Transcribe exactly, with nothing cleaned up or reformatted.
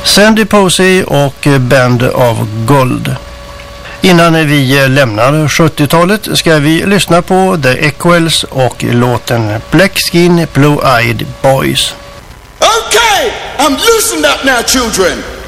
Sandy Posey och Band of Gold. Innan vi lämnar sjuttiotalet ska vi lyssna på The Equals och låten Black Skin Blue Eyed Boys. Okay, I'm loosened up now, children.